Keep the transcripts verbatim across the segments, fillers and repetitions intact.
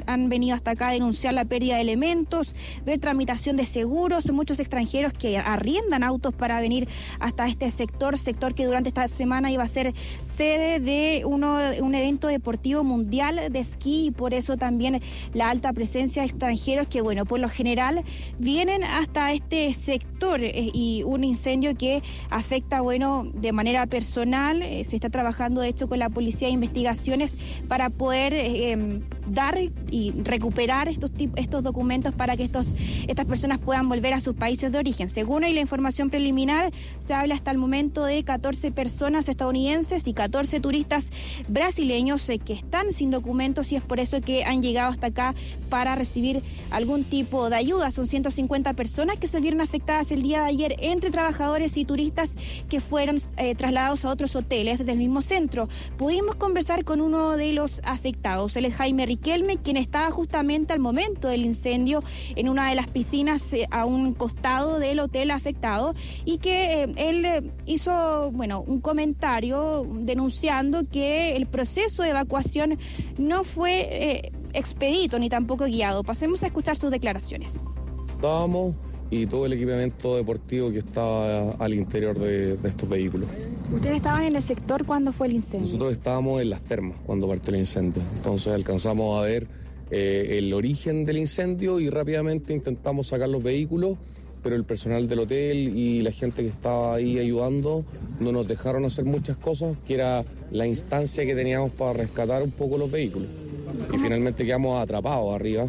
han venido hasta acá a denunciar la pérdida de elementos, ver tramitación de seguros, muchos extranjeros que arriendan autos para venir hasta este sector, sector que durante esta semana iba a ser sede de uno, un evento deportivo mundial de esquí, y por eso también la alta presencia de extranjeros que, bueno, por lo general vienen hasta este sector, eh, y un incendio que afecta, bueno, de manera personal. Eh, se está trabajando, de hecho, con la Policía de Investigaciones para poder eh, dar y recuperar estos, estos documentos para que estos, estas personas puedan volver a sus países de origen. Según la información preliminar, se habla hasta el momento de catorce personas estadounidenses y catorce turistas brasileños eh, que están sin documentos, y es por eso que han llegado hasta acá para recibir algún tipo de ayuda. Son ciento cincuenta personas que se vieron afectadas el día de ayer, entre trabajadores y turistas que fueron eh, trasladados a otros hoteles desde el mismo centro. Pudimos conversar con uno de los afectados, él es Jaime Riquelme, quien estaba justamente al momento del incendio en una de las piscinas eh, a un costado del hotel afectado, y que eh, él eh, hizo, bueno, un comentario denunciando que el proceso de evacuación no fue eh, expedito ni tampoco guiado. Pasemos a escuchar sus declaraciones. Estábamos y todo el equipamiento deportivo que estaba al interior de, de estos vehículos. ¿Ustedes estaban en el sector cuando fue el incendio? Nosotros estábamos en las termas cuando partió el incendio, entonces alcanzamos a ver eh, el origen del incendio y rápidamente intentamos sacar los vehículos, pero el personal del hotel y la gente que estaba ahí ayudando no nos dejaron hacer muchas cosas, que era la instancia que teníamos para rescatar un poco los vehículos. Y finalmente quedamos atrapados arriba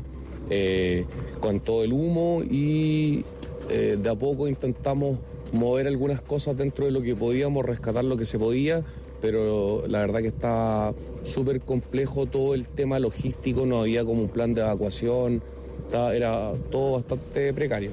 eh, con todo el humo, y eh, de a poco intentamos mover algunas cosas dentro de lo que podíamos, rescatar lo que se podía, pero la verdad que estaba súper complejo todo el tema logístico, no había como un plan de evacuación, estaba, era todo bastante precario.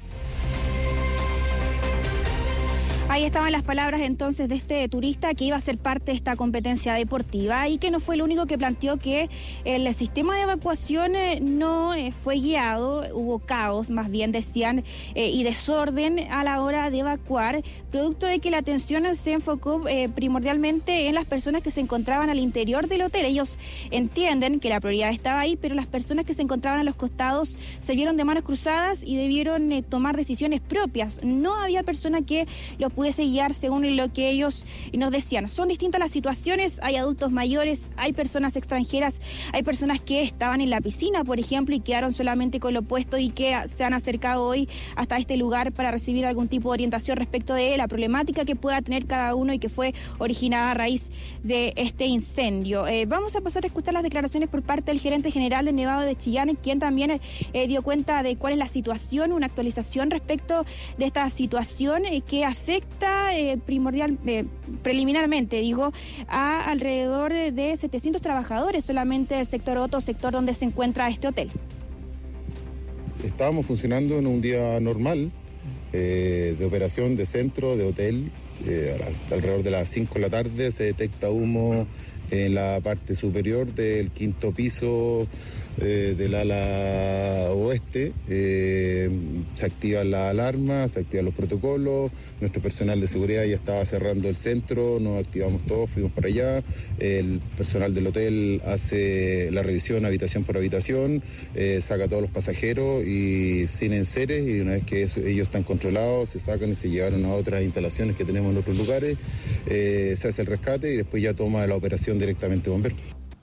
Ahí estaban las palabras entonces de este turista que iba a ser parte de esta competencia deportiva, y que no fue el único que planteó que el sistema de evacuación no fue guiado, hubo caos, más bien decían, eh, y desorden a la hora de evacuar, producto de que la atención se enfocó eh, primordialmente en las personas que se encontraban al interior del hotel. Ellos entienden que la prioridad estaba ahí, pero las personas que se encontraban a los costados se vieron de manos cruzadas y debieron eh, tomar decisiones propias. No había persona que los pudiese guiar según lo que ellos nos decían. Son distintas las situaciones, hay adultos mayores, hay personas extranjeras, hay personas que estaban en la piscina, por ejemplo, y quedaron solamente con lo puesto y que se han acercado hoy hasta este lugar para recibir algún tipo de orientación respecto de la problemática que pueda tener cada uno y que fue originada a raíz de este incendio. Eh, vamos a pasar a escuchar las declaraciones por parte del gerente general de Nevado de Chillán, quien también eh, dio cuenta de cuál es la situación, una actualización respecto de esta situación eh, que afecta eh, primordial, eh, preliminarmente, digo, a alrededor de setecientos trabajadores solamente del sector Otto, sector donde se encuentra este hotel. Estábamos funcionando en un día normal, eh, de operación de centro, de hotel. Eh, a las, alrededor de las cinco de la tarde se detecta humo en la parte superior del quinto piso eh, del ala oeste. Eh, se activan las alarmas, se activan los protocolos, nuestro personal de seguridad ya estaba cerrando el centro, nos activamos todos, fuimos para allá, el personal del hotel hace la revisión habitación por habitación, eh, saca a todos los pasajeros y sin enseres, y una vez que eso, ellos están controlados, se sacan y se llevaron a otras instalaciones que tenemos en otros lugares, eh, se hace el rescate y después ya toma la operación directamente bomberos.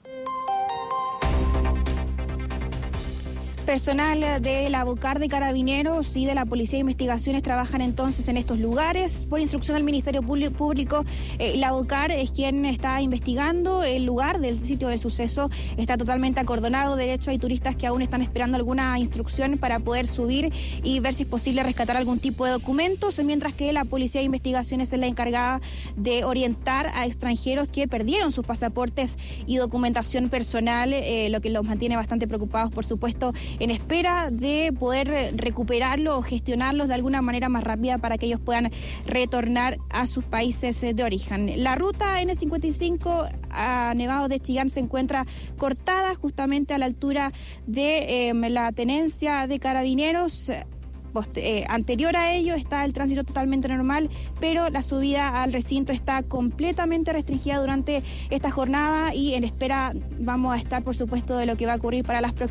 Personal de la Bocar de Carabineros y de la Policía de Investigaciones trabajan entonces en estos lugares. Por instrucción del Ministerio Público, eh, la Bocar es quien está investigando el lugar del sitio del suceso. Está totalmente acordonado. De hecho, hay turistas que aún están esperando alguna instrucción para poder subir y ver si es posible rescatar algún tipo de documentos, mientras que la Policía de Investigaciones es la encargada de orientar a extranjeros que perdieron sus pasaportes y documentación personal, eh, lo que los mantiene bastante preocupados, por supuesto, en espera de poder recuperarlo o gestionarlos de alguna manera más rápida para que ellos puedan retornar a sus países de origen. La ruta ene cincuenta y cinco a Nevado de Chillán se encuentra cortada justamente a la altura de eh, la tenencia de Carabineros. Eh, anterior a ello está el tránsito totalmente normal, pero la subida al recinto está completamente restringida durante esta jornada, y en espera vamos a estar, por supuesto, de lo que va a ocurrir para las próximas